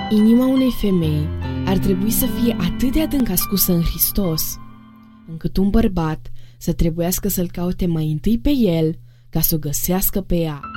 Inima unei femei ar trebui să fie atât de adânc ascusă în Hristos, încât un bărbat să trebuiască să-L caute mai întâi pe El ca să o găsească pe ea.